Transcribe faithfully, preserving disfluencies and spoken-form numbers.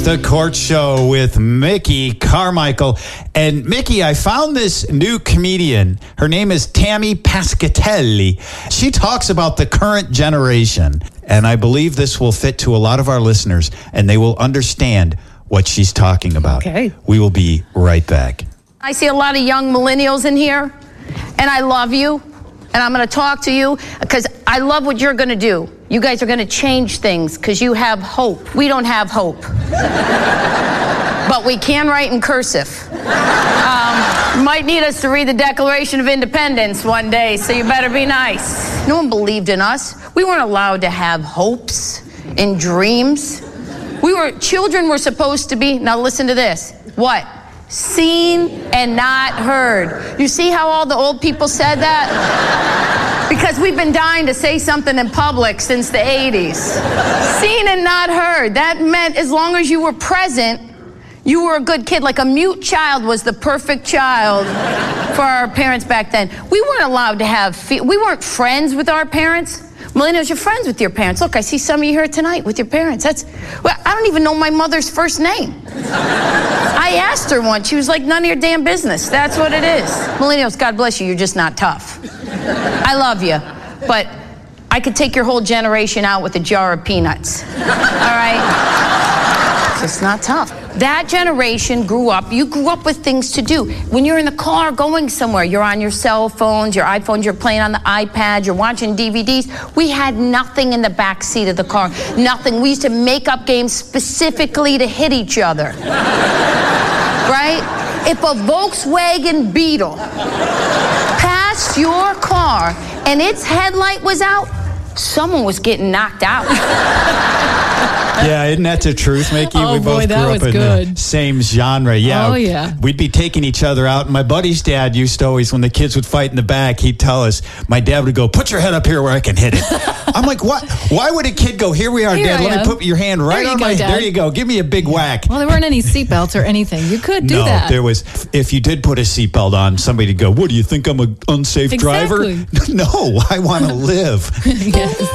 The Court Show with Mickey Carmichael. And Mickey, I found this new comedian. Her name is Tammy Pescatelli. She talks about the current generation. And I believe this will fit to a lot of our listeners, and they will understand what she's talking about. Okay. We will be right back. I see a lot of young millennials in here, and I love you, and I'm going to talk to you because I love what you're going to do. You guys are going to change things because you have hope. We don't have hope. But we can write in cursive. Um, you might need us to read the Declaration of Independence one day, so you better be nice. No one believed in us. We weren't allowed to have hopes and dreams. We were, children were supposed to be, now listen to this, what? Seen and not heard. You see how all the old people said that? Because we've been dying to say something in public since the eighties. Seen and not heard. That meant as long as you were present, you were a good kid. Like a mute child was the perfect child for our parents back then. We weren't allowed to have, fe- we weren't friends with our parents. Millennials, you're friends with your parents. Look, I see some of you here tonight with your parents. That's, well, I don't even know my mother's first name. I asked her once. She was like, none of your damn business. That's what it is. Millennials, God bless you. You're just not tough. I love you, but I could take your whole generation out with a jar of peanuts. All right? It's just not tough. That generation grew up, you grew up with things to do. When you're in the car going somewhere, you're on your cell phones, your iPhones, you're playing on the iPad, you're watching D V Ds. We had nothing in the back seat of the car. Nothing. We used to make up games specifically to hit each other. Right? If a Volkswagen Beetle passed your car and its headlight was out, someone was getting knocked out. Yeah, isn't that the truth, Mickey? Oh, we both boy, that grew up was in good. the same genre. Yeah. Oh, yeah. We'd be taking each other out. And my buddy's dad used to always, when the kids would fight in the back, he'd tell us, my dad would go, put your head up here where I can hit it. I'm like, what? Why would a kid go, here we are, Here Dad, I let am. me put your hand right There you on go, my, Dad. there you go, give me a big whack. Well, there weren't any seatbelts or anything. You could do no, that. there was, if you did put a seatbelt on, somebody'd go, what, do you think I'm an unsafe Exactly. driver? No, I want to live. Yes.